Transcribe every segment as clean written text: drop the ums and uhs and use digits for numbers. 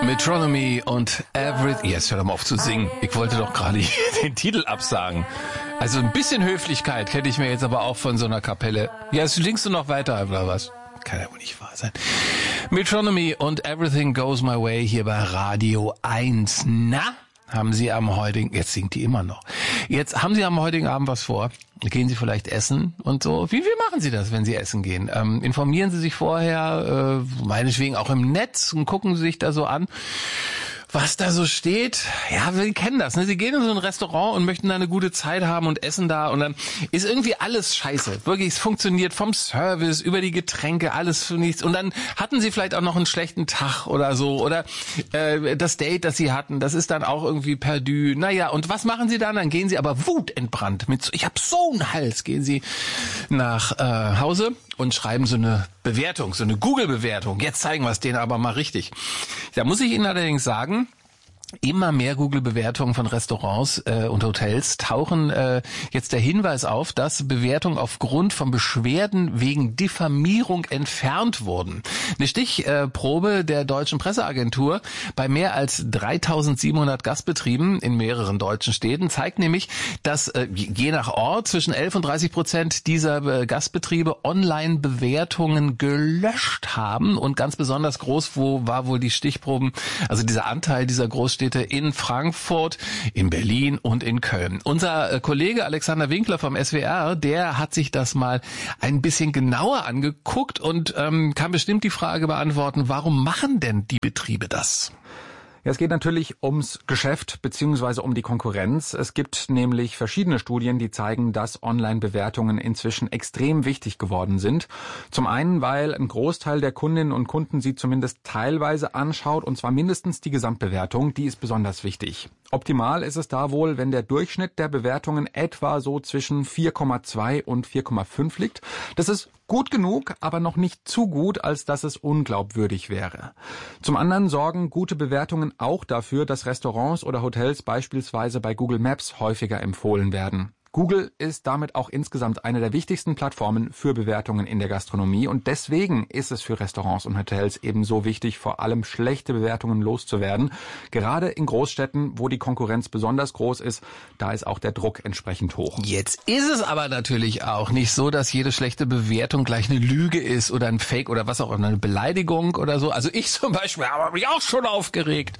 Metronomy und Everything. Jetzt hör doch mal auf zu singen. Ich wollte doch gerade den Titel absagen. Also ein bisschen Höflichkeit hätte ich mir jetzt aber auch von so einer Kapelle. Ja, singst du noch weiter oder was? Kann ja wohl nicht wahr sein. Metronomy und Everything Goes My Way hier bei Radio 1. Na? Haben Sie am heutigen, jetzt singt die immer noch. Jetzt haben Sie am heutigen Abend was vor? Gehen Sie vielleicht essen und so? Wie machen Sie das, wenn Sie essen gehen? Informieren Sie sich vorher, meinetwegen auch im Netz und gucken Sie sich da so an, was da so steht. Ja, wir kennen das, ne? Sie gehen in so ein Restaurant und möchten da eine gute Zeit haben und essen da und dann ist irgendwie alles scheiße. Wirklich, es funktioniert vom Service über die Getränke, alles für nichts. Und dann hatten Sie vielleicht auch noch einen schlechten Tag oder so. Oder das Date, das Sie hatten, das ist dann auch irgendwie perdu. Naja, und was machen Sie dann? Dann gehen Sie aber wutentbrannt mit, ich hab so einen Hals, gehen Sie nach Hause und schreiben so eine Bewertung, so eine Google-Bewertung. Jetzt zeigen wir es denen aber mal richtig. Da muss ich Ihnen allerdings sagen, immer mehr Google-Bewertungen von Restaurants und Hotels tauchen jetzt der Hinweis auf, dass Bewertungen aufgrund von Beschwerden wegen Diffamierung entfernt wurden. Eine Stichprobe der deutschen Presseagentur bei mehr als 3700 Gastbetrieben in mehreren deutschen Städten zeigt nämlich, dass je nach Ort zwischen 11 und 30% dieser Gastbetriebe Online-Bewertungen gelöscht haben. Und ganz besonders groß war wohl die Stichproben, also dieser Anteil dieser Großstädte in Frankfurt, in Berlin und in Köln. Unser Kollege Alexander Winkler vom SWR, der hat sich das mal ein bisschen genauer angeguckt und kann bestimmt die Frage beantworten, warum machen denn die Betriebe das? Ja, es geht natürlich ums Geschäft bzw. um die Konkurrenz. Es gibt nämlich verschiedene Studien, die zeigen, dass Online-Bewertungen inzwischen extrem wichtig geworden sind. Zum einen, weil ein Großteil der Kundinnen und Kunden sie zumindest teilweise anschaut, und zwar mindestens die Gesamtbewertung, die ist besonders wichtig. Optimal ist es da wohl, wenn der Durchschnitt der Bewertungen etwa so zwischen 4,2 und 4,5 liegt. Das ist gut genug, aber noch nicht zu gut, als dass es unglaubwürdig wäre. Zum anderen sorgen gute Bewertungen auch dafür, dass Restaurants oder Hotels beispielsweise bei Google Maps häufiger empfohlen werden. Google ist damit auch insgesamt eine der wichtigsten Plattformen für Bewertungen in der Gastronomie und deswegen ist es für Restaurants und Hotels eben so wichtig, vor allem schlechte Bewertungen loszuwerden. Gerade in Großstädten, wo die Konkurrenz besonders groß ist, da ist auch der Druck entsprechend hoch. Jetzt ist es aber natürlich auch nicht so, dass jede schlechte Bewertung gleich eine Lüge ist oder ein Fake oder was auch immer, eine Beleidigung oder so. Also ich zum Beispiel habe mich auch schon aufgeregt.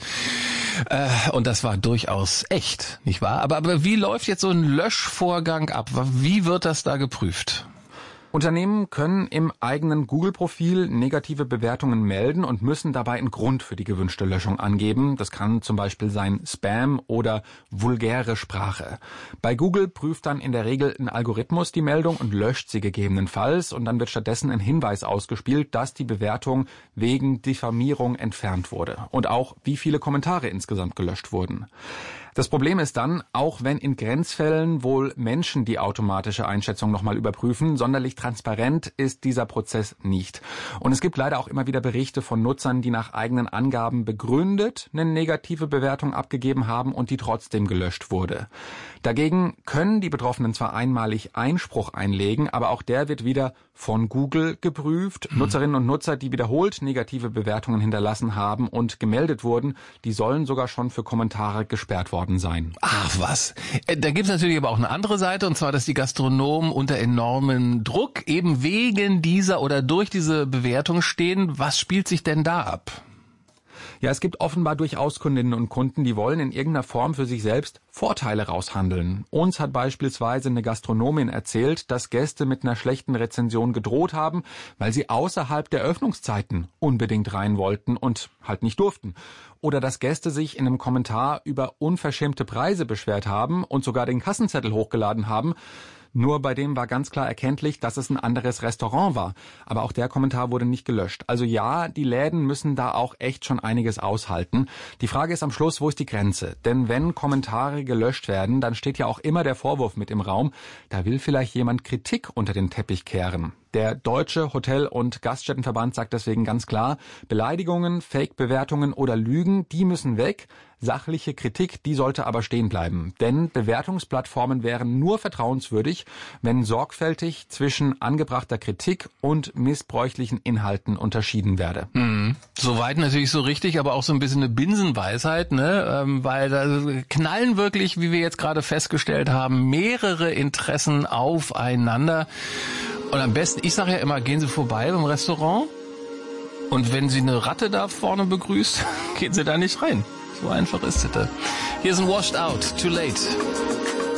Und das war durchaus echt, nicht wahr? Aber wie läuft jetzt so ein Löschvorgang ab? Wie wird das da geprüft? Unternehmen können im eigenen Google-Profil negative Bewertungen melden und müssen dabei einen Grund für die gewünschte Löschung angeben. Das kann zum Beispiel sein Spam oder vulgäre Sprache. Bei Google prüft dann in der Regel ein Algorithmus die Meldung und löscht sie gegebenenfalls. Und dann wird stattdessen ein Hinweis ausgespielt, dass die Bewertung wegen Diffamierung entfernt wurde. Und auch, wie viele Kommentare insgesamt gelöscht wurden. Das Problem ist dann, auch wenn in Grenzfällen wohl Menschen die automatische Einschätzung nochmal überprüfen, sonderlich transparent ist dieser Prozess nicht. Und es gibt leider auch immer wieder Berichte von Nutzern, die nach eigenen Angaben begründet eine negative Bewertung abgegeben haben und die trotzdem gelöscht wurde. Dagegen können die Betroffenen zwar einmalig Einspruch einlegen, aber auch der wird wieder von Google geprüft. Nutzerinnen und Nutzer, die wiederholt negative Bewertungen hinterlassen haben und gemeldet wurden, die sollen sogar schon für Kommentare gesperrt worden sein. Ach was. Da gibt's natürlich aber auch eine andere Seite, und zwar, dass die Gastronomen unter enormen Druck eben wegen dieser oder durch diese Bewertung stehen. Was spielt sich denn da ab? Ja, es gibt offenbar durchaus Kundinnen und Kunden, die wollen in irgendeiner Form für sich selbst Vorteile raushandeln. Uns hat beispielsweise eine Gastronomin erzählt, dass Gäste mit einer schlechten Rezension gedroht haben, weil sie außerhalb der Öffnungszeiten unbedingt rein wollten und halt nicht durften. Oder dass Gäste sich in einem Kommentar über unverschämte Preise beschwert haben und sogar den Kassenzettel hochgeladen haben. Nur bei dem war ganz klar erkenntlich, dass es ein anderes Restaurant war. Aber auch der Kommentar wurde nicht gelöscht. Also ja, die Läden müssen da auch echt schon einiges aushalten. Die Frage ist am Schluss, wo ist die Grenze? Denn wenn Kommentare gelöscht werden, dann steht ja auch immer der Vorwurf mit im Raum, da will vielleicht jemand Kritik unter den Teppich kehren. Der Deutsche Hotel- und Gaststättenverband sagt deswegen ganz klar, Beleidigungen, Fake-Bewertungen oder Lügen, die müssen weg. Sachliche Kritik, die sollte aber stehen bleiben. Denn Bewertungsplattformen wären nur vertrauenswürdig, wenn sorgfältig zwischen angebrachter Kritik und missbräuchlichen Inhalten unterschieden werde. Soweit natürlich so richtig, aber auch so ein bisschen eine Binsenweisheit, ne? Weil da knallen wirklich, wie wir jetzt gerade festgestellt haben, mehrere Interessen aufeinander. Und am besten, ich sage ja immer, gehen Sie vorbei beim Restaurant und wenn Sie eine Ratte da vorne begrüßt, gehen Sie da nicht rein. So einfach ist es. Hier ist ein Washed Out, Too Late.